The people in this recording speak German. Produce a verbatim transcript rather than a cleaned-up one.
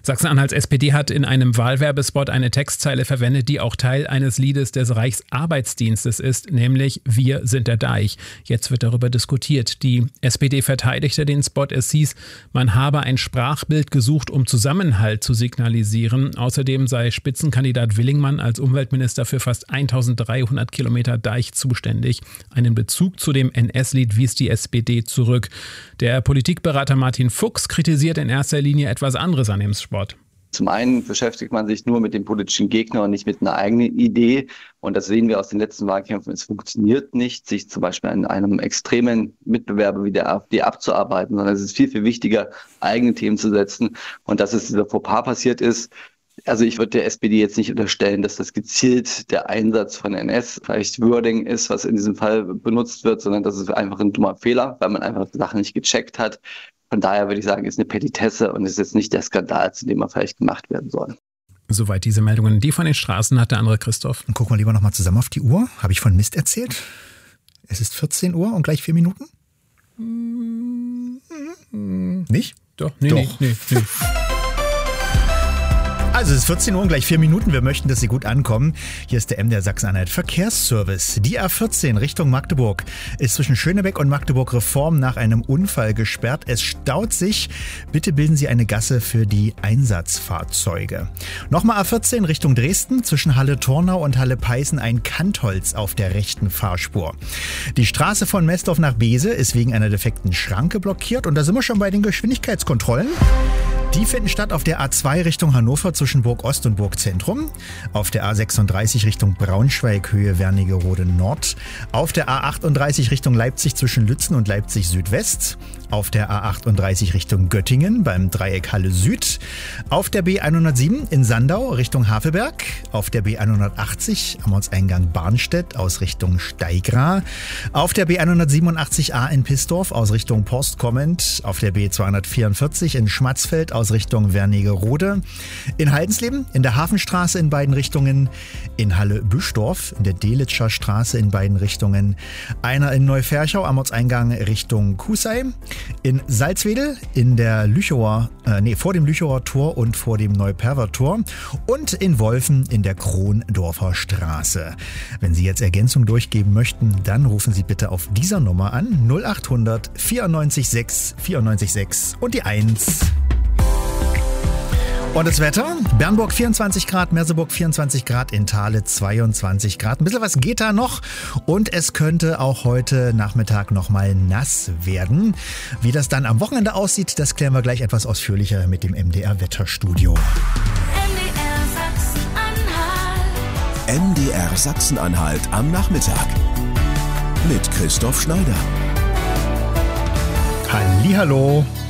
Sachsen-Anhalts S P D hat in einem Wahlwerbespot eine Textzeile verwendet, die auch Teil eines Liedes des Reichsarbeitsdienstes ist, nämlich Wir sind der Deich. Jetzt wird darüber diskutiert. Die S P D verteidigte den Spot. Es hieß, man habe ein Sprachbild gesucht, um Zusammenhalt zu signalisieren. Außerdem sei Spitzenkandidat Willingmann als Umweltminister für fast eintausenddreihundert Kilometer Deich zuständig. Einen Bezug zu dem N S-Lied wies die S P D zurück. Der Politikberater Martin Fuchs kritisiert in erster Linie etwas anderes an dem Spot. Zum einen beschäftigt man sich nur mit dem politischen Gegner und nicht mit einer eigenen Idee. Und das sehen wir aus den letzten Wahlkämpfen. Es funktioniert nicht, sich zum Beispiel an einem extremen Mitbewerber wie der AfD abzuarbeiten, sondern es ist viel, viel wichtiger, eigene Themen zu setzen. Und dass es dieser Fauxpas passiert ist, also ich würde der S P D jetzt nicht unterstellen, dass das gezielt der Einsatz von N S, vielleicht Wording ist, was in diesem Fall benutzt wird, sondern das ist einfach ein dummer Fehler, weil man einfach Sachen nicht gecheckt hat. Von daher würde ich sagen, ist eine Petitesse und ist jetzt nicht der Skandal, zu dem er vielleicht gemacht werden soll. Soweit diese Meldungen. Die von den Straßen hat der andere Christoph. Und gucken wir lieber nochmal zusammen auf die Uhr. Habe ich von Mist erzählt? Es ist vierzehn Uhr und gleich vier Minuten? Nicht? Doch, nee, Doch. nee, nee, nee. Also es ist vierzehn Uhr und gleich vier Minuten. Wir möchten, dass Sie gut ankommen. Hier ist der M D R Sachsen-Anhalt Verkehrsservice. Die A vierzehn Richtung Magdeburg ist zwischen Schönebeck und Magdeburg-Reform nach einem Unfall gesperrt. Es staut sich. Bitte bilden Sie eine Gasse für die Einsatzfahrzeuge. Nochmal A vierzehn Richtung Dresden. Zwischen Halle-Tornau und Halle-Peißen ein Kantholz auf der rechten Fahrspur. Die Straße von Mestdorf nach Bese ist wegen einer defekten Schranke blockiert. Und da sind wir schon bei den Geschwindigkeitskontrollen. Die finden statt auf der A zwei Richtung Hannover zwischen Burg Ost und Burg Zentrum, auf der A sechsunddreißig Richtung Braunschweig Höhe Wernigerode Nord, auf der A achtunddreißig Richtung Leipzig zwischen Lützen und Leipzig Südwest, auf der A achtunddreißig Richtung Göttingen beim Dreieck Halle Süd, auf der B hundertsieben in Sandau Richtung Havelberg, auf der B hundertachtzig am Ortseingang Barnstedt aus Richtung Steigra, auf der B hundertsiebenundachtzig A in Pisdorf aus Richtung Post kommend, auf der B zweihundertvierundvierzig in Schmatzfeld aus Richtung Wernigerode, in Haldensleben, in der Hafenstraße in beiden Richtungen, in Halle-Büschdorf, in der Delitscher Straße in beiden Richtungen, einer in Neuferchau am Ortseingang Richtung Kusei, in Salzwedel, in der Lüchower, äh, nee, vor dem Lüchower Tor und vor dem Neuperver Tor und in Wolfen in der Krondorfer Straße. Wenn Sie jetzt Ergänzung durchgeben möchten, dann rufen Sie bitte auf dieser Nummer an null achthundert vierundneunzig sechs vierundneunzig sechs und die eins. Und das Wetter? Bernburg vierundzwanzig Grad, Merseburg vierundzwanzig Grad, in Thale zweiundzwanzig Grad. Ein bisschen was geht da noch und es könnte auch heute Nachmittag nochmal nass werden. Wie das dann am Wochenende aussieht, das klären wir gleich etwas ausführlicher mit dem M D R-Wetterstudio. M D R Sachsen-Anhalt am Nachmittag mit Christoph Schneider. Hallihallo.